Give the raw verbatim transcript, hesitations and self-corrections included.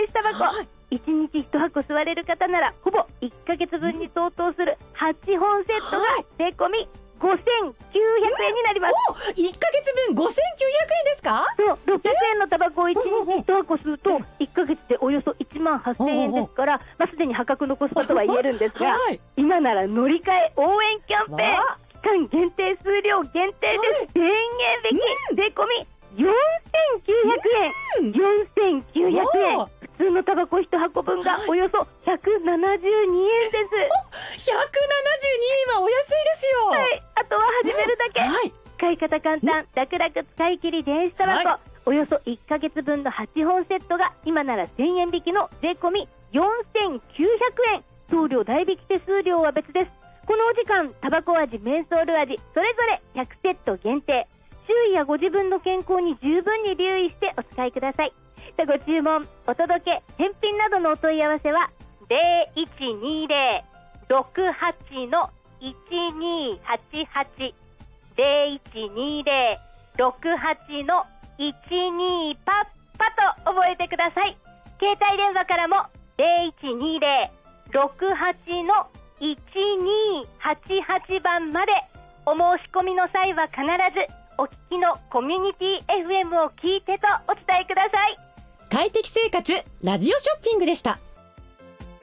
子タバコ、はい、いちにちいちはこ吸われる方ならほぼいっかげつぶんに相当するはちほんセットが税込みごせんきゅうひゃくえんになります。 おいっかげつぶんごせんきゅうひゃくえんですか？ そう、ろっぴゃくえんのタバコをいちにちいちはこ吸うといっかげつでおよそいちまんはっせんえんですから、まあ、すでに破格のコスパとは言えるんですが、はい、今なら乗り換え応援キャンペーン、期間限定、数量限定です。せんえん引き、税込みよんせんきゅうひゃくえん、うん、よんせんきゅうひゃくえん、普通のタバコいちはこぶんがおよそひゃくななじゅうにえんです。 ひゃくななじゅうにえんはお安いですよ。 はい、あとは始めるだけ、はい、使い方簡単、楽々使い切り電子タバコ、はい、およそいっかげつぶんのはちほんセットが今ならせんえん引きの税込みよんせんきゅうひゃくえん、送料代引き手数料は別です。このお時間、タバコ味、メンソール味それぞれひゃくセット限定、周囲やご自分の健康に十分に留意してお使いください。ご注文、お届け、返品などのお問い合わせはゼロいちにゼロ ろくはち のいちにはちはち ゼロいちにゼロ ろくはち のいちにパッパと覚えてください。携帯電話からもゼロいちにゼロ ろくはち のいちにはちはちばんまで。お申し込みの際は必ずお聞きのコミュニティ エフエム を聞いてとお伝えください。 快適生活ラジオショッピングでした。